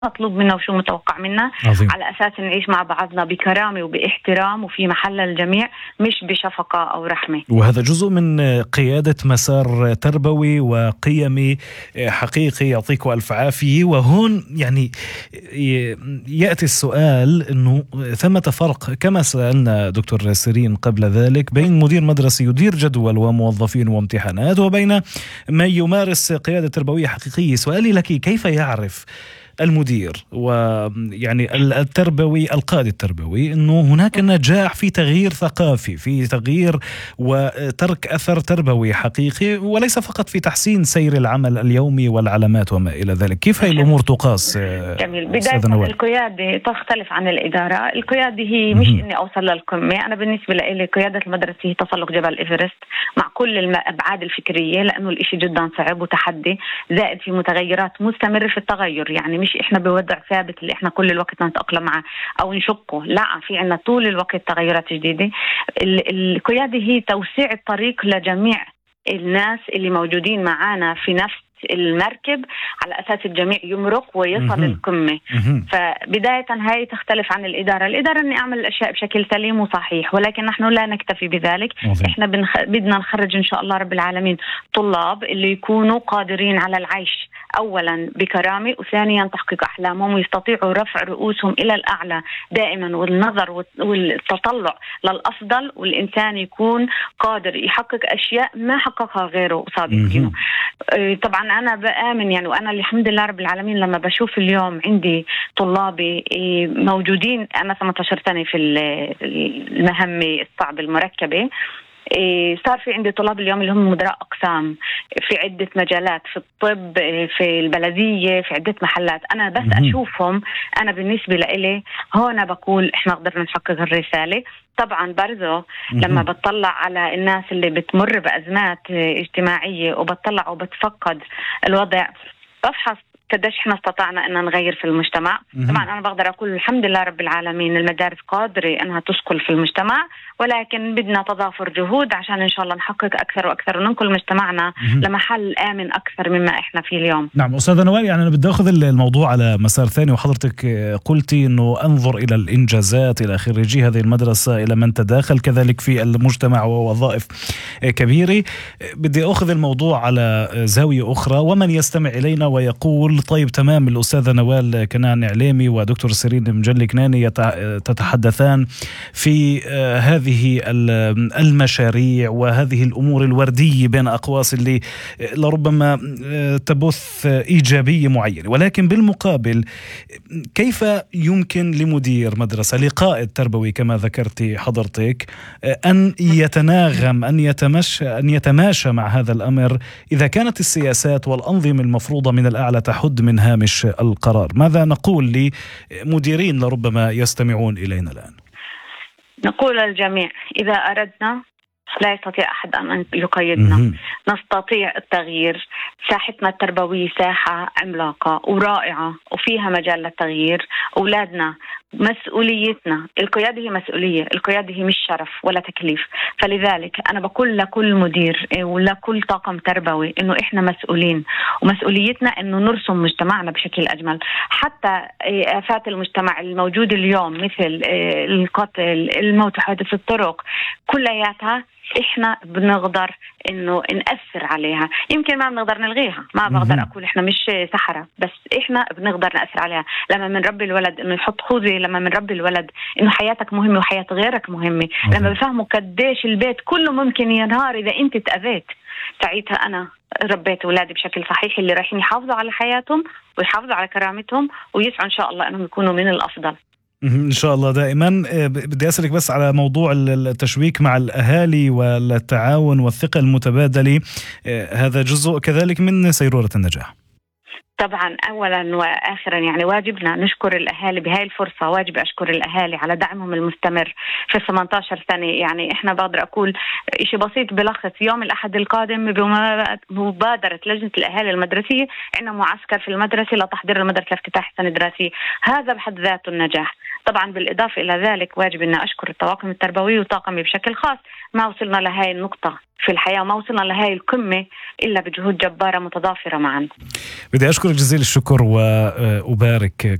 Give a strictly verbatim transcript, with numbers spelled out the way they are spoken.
مطلوب منا وشو متوقع منا. عظيم. على أساس نعيش مع بعضنا بكرامة وباحترام وفي محل الجميع، مش بشفقة أو رحمة. وهذا جزء من قيادة مسار تربوي وقيمي حقيقي، يعطيك ألف عافية. وهون يعني يأتي السؤال أنه ثمة فرق كما سألنا دكتور سيرين قبل ذلك بين مدير مدرسي يدير جدول وموظفين وامتحانات وبين من يمارس قيادة تربوية حقيقية. سؤالي لك، كيف يعرف المدير ويعني التربوي القائد التربوي أنه هناك نجاح في تغيير ثقافي، في تغيير وترك أثر تربوي حقيقي، وليس فقط في تحسين سير العمل اليومي والعلامات وما إلى ذلك؟ كيف هي الأمور تقاس؟ جميل. بداية القيادة تختلف عن الإدارة. القيادة هي مش إني أوصل للقمة. أنا بالنسبة لي قيادة المدرسة هي تسلق جبل إيفرست مع كل الأبعاد الفكرية، لأنه الإشي جدا صعب وتحدي، زائد في متغيرات مستمرة في التغير. يعني مش إحنا بوضع ثابت اللي إحنا كل الوقت نتأقلم معه أو نشقه، لا، في عنا طول الوقت تغيرات جديدة. القيادة هي توسيع الطريق لجميع الناس اللي موجودين معانا في نفس المركب، على أساس الجميع يمرق ويصل القمة. فبداية هاي تختلف عن الإدارة. الإدارة أني أعمل الأشياء بشكل سليم وصحيح، ولكن نحن لا نكتفي بذلك. مزين. إحنا بنخ... بدنا نخرج إن شاء الله رب العالمين طلاب اللي يكونوا قادرين على العيش أولا بكرامة، وثانيا تحقيق أحلامهم ويستطيعوا رفع رؤوسهم إلى الأعلى دائما، والنظر والتطلع للأفضل، والإنسان يكون قادر يحقق أشياء ما حققها غيره سابقا. طبعا أنا بآمن يعني، وأنا الحمد لله رب العالمين لما بشوف اليوم عندي طلابي موجودين، أنا ثمانية عشر سنة في المهمة الصعبة المركبة، صار في عندي طلاب اليوم اللي هم مدراء أقسام في عدة مجالات، في الطب، في البلدية، في عدة محلات. أنا بس أشوفهم، أنا بالنسبة لإلي هون بقول إحنا قدرنا نحقق الرسالة. طبعا برضو لما بتطلع على الناس اللي بتمر بأزمات اجتماعية وبتطلع وبتفقد الوضع، بفحص قديش احنا استطعنا ان نغير في المجتمع. طبعا انا بقدر اقول الحمد لله رب العالمين المدارس قادرة انها تثقل في المجتمع، ولكن بدنا تضافر جهود عشان ان شاء الله نحقق اكثر واكثر وننقل مجتمعنا لمحل امن اكثر مما احنا فيه اليوم. نعم استاذة نوال، يعني انا بدي اخذ الموضوع على مسار ثاني، وحضرتك قلتي انه انظر الى الانجازات، الى خريجي هذه المدرسة، الى من تداخل كذلك في المجتمع ووظائف كبيرة. بدي اخذ الموضوع على زاوية اخرى، ومن يستمع الينا ويقول طيب تمام، الأستاذة نوال كنان إعلامي ودكتور سيرين مجلي كناني تتحدثان في هذه المشاريع وهذه الأمور الوردية بين أقواس اللي لربما تبث إيجابية معينة، ولكن بالمقابل كيف يمكن لمدير مدرسة، لقائد تربوي كما ذكرتي حضرتك، أن يتناغم، أن يتمشى أن يتماشى مع هذا الأمر إذا كانت السياسات والأنظمة المفروضة من الأعلى تحد من هامش القرار؟ ماذا نقول لمديرين لربما يستمعون إلينا الآن؟ نقول للجميع إذا أردنا لا يستطيع أحد أن يقيدنا. م- نستطيع التغيير. ساحتنا التربوية ساحة عملاقة ورائعة وفيها مجال للتغيير. أولادنا مسؤوليتنا، القيادة هي مسؤولية، القيادة هي مش شرف ولا تكليف. فلذلك أنا بقول لكل مدير ولكل طاقم تربوي إنه إحنا مسؤولين، ومسؤوليتنا إنه نرسم مجتمعنا بشكل أجمل. حتى آفات المجتمع الموجودة اليوم مثل القتل، الموت، حادث الطرق، كلياتها إحنا بنقدر إنه نأثر عليها. يمكن ما بنقدر نلغيها، ما بقدر أقول إحنا مش سحرة، بس إحنا بنقدر نأثر عليها. لما من رب الولد إنه يحط خوذة، لما من رب الولد إنه حياتك مهمة وحياة غيرك مهمة، لما بفهموا قديش البيت كله ممكن ينهار إذا أنت تأذيت، ساعتها أنا ربيت أولادي بشكل صحيح اللي رايحين يحافظوا على حياتهم ويحافظوا على كرامتهم ويسعوا إن شاء الله أنهم يكونوا من الأفضل إن شاء الله دائما. بدي أسألك بس على موضوع التشويك مع الأهالي والتعاون والثقة المتبادلة، هذا جزء كذلك من سيرورة النجاح. طبعا أولا وآخرا يعني واجبنا نشكر الأهالي بهاي الفرصة. واجب أشكر الأهالي على دعمهم المستمر في ثمانية عشر سنة. يعني إحنا بقدر أقول إشي بسيط بلخص، يوم الأحد القادم بمبادرة لجنة الأهالي المدرسية عندنا معسكر في المدرسة لتحضير المدرسة لافتتاح السنة الدراسية. هذا بحد ذاته النجاح. طبعا بالإضافة إلى ذلك واجب أن أشكر الطواقم التربوية وطاقمي بشكل خاص. ما وصلنا لهاي النقطة في الحياة وما وصلنا لهاي القمة إلا بجهود جبارة متضافرة معا. بدي أشكرك جزيل الشكر وأبارك